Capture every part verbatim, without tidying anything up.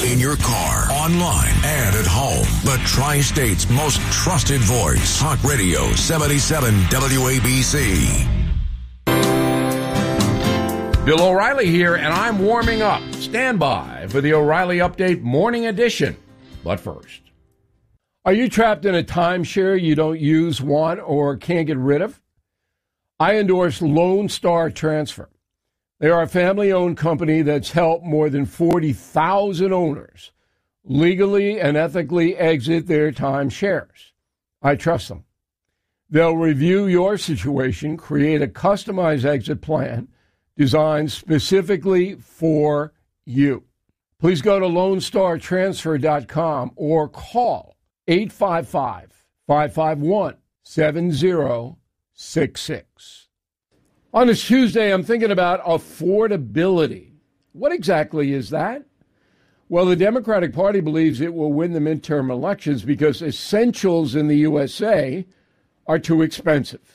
In your car, online, and at home. The Tri-State's most trusted voice. Talk Radio seventy-seven W A B C. Bill O'Reilly here, and I'm warming up. Stand by for the O'Reilly Update Morning Edition. But first, are you trapped in a timeshare you don't use, want, or can't get rid of? I endorse Lone Star Transfer. They are a family-owned company that's helped more than forty thousand owners legally and ethically exit their timeshares. I trust them. They'll review your situation, create a customized exit plan designed specifically for you. Please go to lone star transfer dot com or call eight five five, five five one, seven zero six six. On this Tuesday, I'm thinking about affordability. What exactly is that? Well, the Democratic Party believes it will win the midterm elections because essentials in the U S A are too expensive.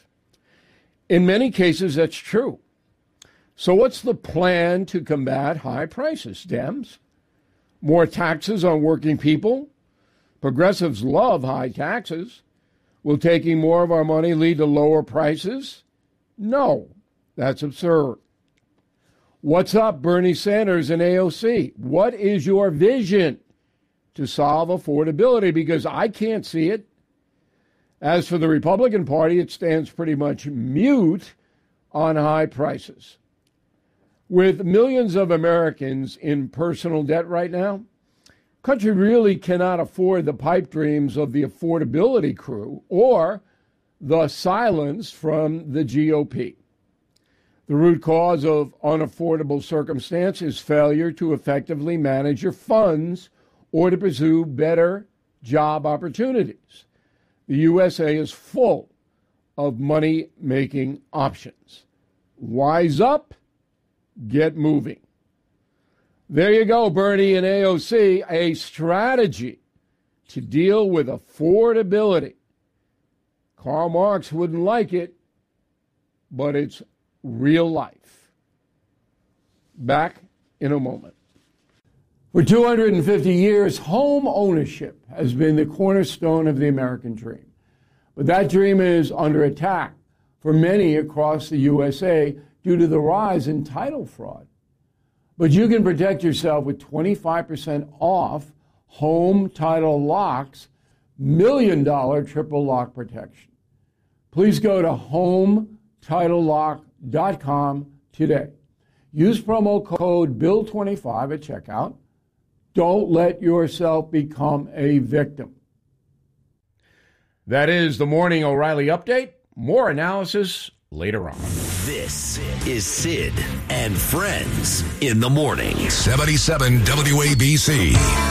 In many cases, that's true. So what's the plan to combat high prices, Dems? More taxes on working people? Progressives love high taxes. Will taking more of our money lead to lower prices? No, that's absurd. What's up, Bernie Sanders and A O C? What is your vision to solve affordability? Because I can't see it. As for the Republican Party, it stands pretty much mute on high prices. With millions of Americans in personal debt right now, the country really cannot afford the pipe dreams of the affordability crew or the silence from the G O P. The root cause of unaffordable circumstance is failure to effectively manage your funds or to pursue better job opportunities. The U S A is full of money-making options. Wise up. Get moving. There you go, Bernie and A O C, a strategy to deal with affordability. Karl Marx wouldn't like it, but it's real life. Back in a moment. For two hundred fifty years, home ownership has been the cornerstone of the American dream. But that dream is under attack for many across the U S A due to the rise in title fraud. But you can protect yourself with twenty-five percent off Home Title Lock's million dollar triple lock protection. Please go to home title lock dot com today. Use promo code bill twenty-five at checkout. Don't let yourself become a victim. That is the Morning O'Reilly Update. More analysis later on. This is Sid and Friends in the Morning. seventy-seven W A B C.